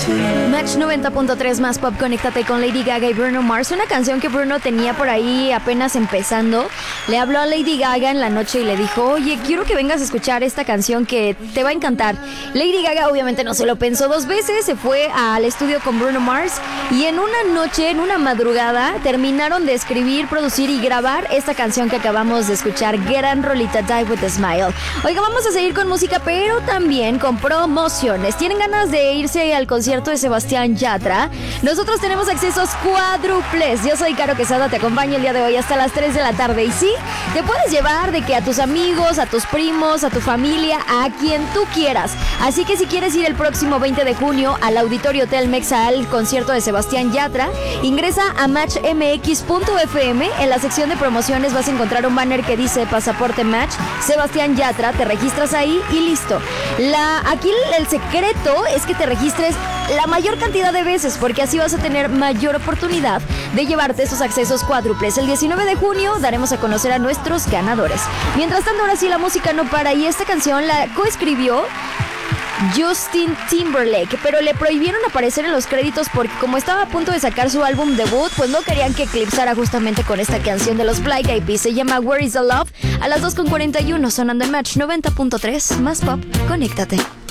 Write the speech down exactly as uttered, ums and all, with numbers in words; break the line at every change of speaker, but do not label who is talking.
Match noventa punto tres más pop, conéctate con Lady Gaga y Bruno Mars. Una canción que Bruno tenía por ahí apenas empezando. Le habló a Lady Gaga en la noche y le dijo: oye, quiero que vengas a escuchar esta canción que te va a encantar. Lady Gaga obviamente no se lo pensó dos veces, se fue al estudio con Bruno Mars y en una noche, en una madrugada, terminaron de escribir, producir y grabar esta canción que acabamos de escuchar, gran rolita, Die With A Smile. Oiga, vamos a seguir con música, pero también con promociones. ¿Tienen ganas de irse al concierto de Sebastián Yatra? Nosotros tenemos accesos cuádruples. Yo soy Caro Quesada, te acompaño el día de hoy hasta las tres de la tarde. Y sí, te puedes llevar de que a tus amigos, a tus primos, a tu familia, a quien tú quieras. Así que si quieres ir el próximo veinte de junio al Auditorio Hotel Mexa al concierto de Sebastián Yatra, ingresa a match m x punto f m. En la sección de promociones vas a encontrar un banner que dice Pasaporte Match Sebastián Yatra. Te registras ahí y listo. La, aquí el secreto es que te registres la mayor cantidad de veces, porque así vas a tener mayor oportunidad de llevarte esos accesos cuádruples. El diecinueve de junio daremos a conocer a nuestros ganadores. Mientras tanto, ahora sí, la música no para, y esta canción la coescribió Justin Timberlake, pero le prohibieron aparecer en los créditos porque como estaba a punto de sacar su álbum debut, pues no querían que eclipsara justamente con esta canción de los Black Eyed Peas. Se llama Where Is The Love, a las dos con cuarenta y uno, sonando en Match noventa punto tres, más pop, conéctate.